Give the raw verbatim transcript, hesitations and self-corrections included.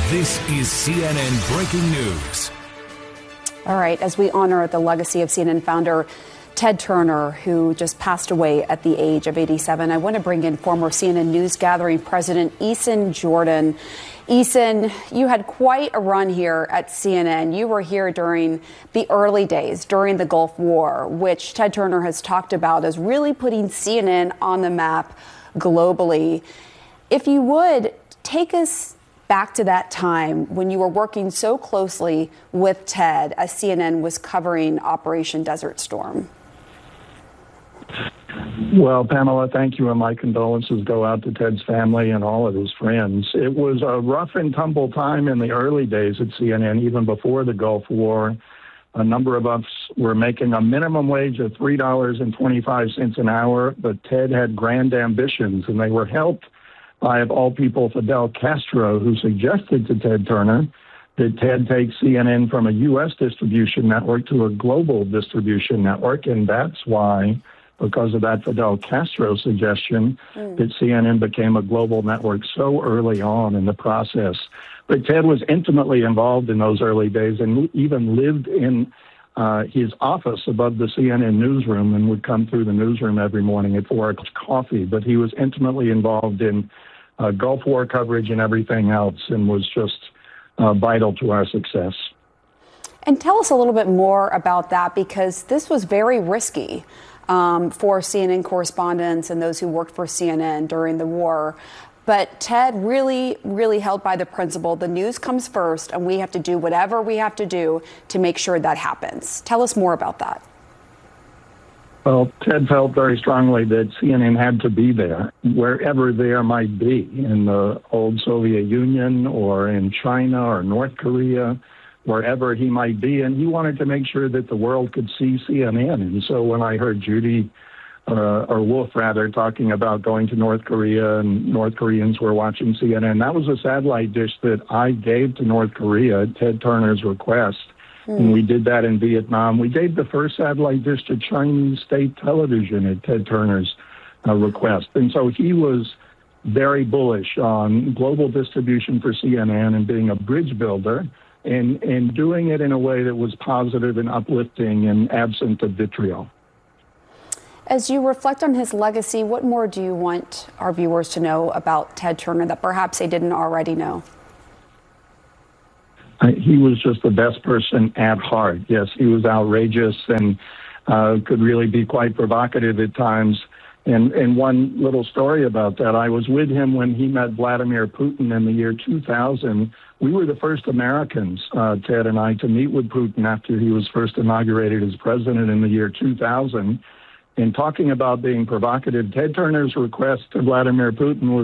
This is C N N Breaking News. All right, as we honor the legacy of C N N founder Ted Turner, who just passed away at the age of eighty-seven, I want to bring in former C N N News Gathering President Eason Jordan. Eason, you had quite a run here at C N N. You were here during the early days, during the Gulf War, which Ted Turner has talked about as really putting C N N on the map globally. If you would, take us back to that time when you were working so closely with Ted as C N N was covering Operation Desert Storm. Well, Pamela, thank you, and my condolences go out to Ted's family and all of his friends. It was a rough and tumble time in the early days at C N N, even before the Gulf War. A number of us were making a minimum wage of three dollars and twenty-five cents an hour, but Ted had grand ambitions, and they were helped by, of all people, Fidel Castro, who suggested to Ted Turner that Ted take C N N from a U S distribution network to a global distribution network, and that's why, because of that Fidel Castro suggestion, mm. that C N N became a global network so early on in the process. But Ted was intimately involved in those early days and even lived in uh, his office above the C N N newsroom and would come through the newsroom every morning at four o'clock coffee. But he was intimately involved in uh, Gulf War coverage and everything else, and was just uh, vital to our success. And tell us a little bit more about that, because this was very risky um, for C N N correspondents and those who worked for C N N during the war. But Ted really, really held by the principle, the news comes first, and we have to do whatever we have to do to make sure that happens. Tell us more about that. Well, Ted felt very strongly that C N N had to be there, wherever there might be, in the old Soviet Union or in China or North Korea, wherever he might be. And he wanted to make sure that the world could see C N N. And so when I heard Judy, uh, or Wolf rather, talking about going to North Korea and North Koreans were watching C N N, that was a satellite dish that I gave to North Korea at Ted Turner's request. Mm. And we did that in Vietnam. We gave the first satellite dish to Chinese state television at Ted Turner's uh, request. And so he was very bullish on global distribution for C N N and being a bridge builder, and, and doing it in a way that was positive and uplifting and absent of vitriol. As you reflect on his legacy, what more do you want our viewers to know about Ted Turner that perhaps they didn't already know? Uh, he was just the best person at heart. Yes, he was outrageous and uh, could really be quite provocative at times. And, and one little story about that, I was with him when he met Vladimir Putin in the year two thousand. We were the first Americans, uh, Ted and I, to meet with Putin after he was first inaugurated as president in the year two thousand. And talking about being provocative, Ted Turner's request to Vladimir Putin was